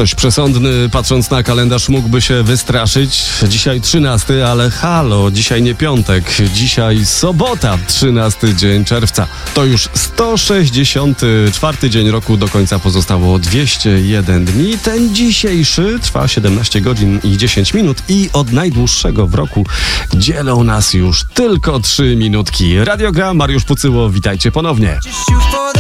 Ktoś przesądny, patrząc na kalendarz, mógłby się wystraszyć. Dzisiaj 13, ale halo, dzisiaj nie piątek, dzisiaj sobota, 13 dzień czerwca. To już 164 dzień roku, do końca pozostało 201 dni. Ten dzisiejszy trwa 17 godzin i 10 minut i od najdłuższego w roku dzielą nas już tylko 3 minutki. Radio Gra, Mariusz Pucyło, witajcie ponownie.